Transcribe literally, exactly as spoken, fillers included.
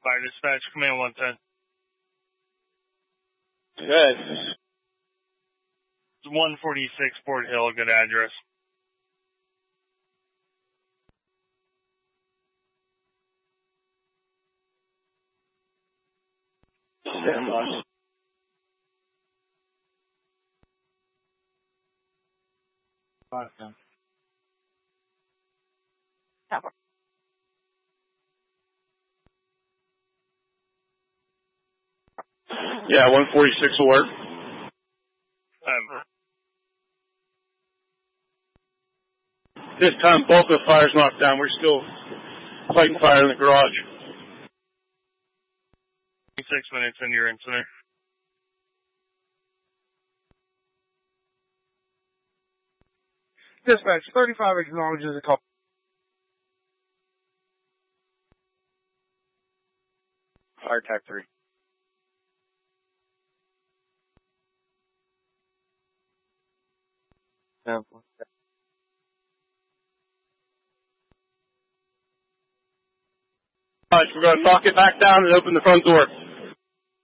Fire dispatch, command one ten. Good. one forty-six Fort Hill, good address. Stand by. Awesome. Yeah, one forty-six alert. Um, This time, both the fires knocked down. We're still fighting fire in the garage. six minutes into your incident. Dispatch, thirty-five acknowledges a call. Fire type three. Yeah. All right, we're going to knock it back down and open the front door.